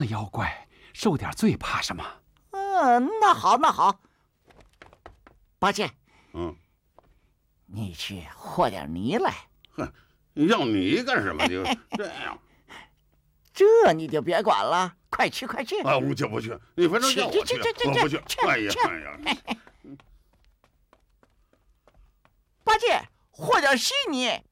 那妖怪受点罪怕什么？ 那好，那好。八戒，你去和点泥来。 哼，要泥干什么？就这样。 这你就别管了，快去快去！ 啊，不去不去，你反正叫我去，我不去。哎呀哎呀！ 八戒，和点稀泥。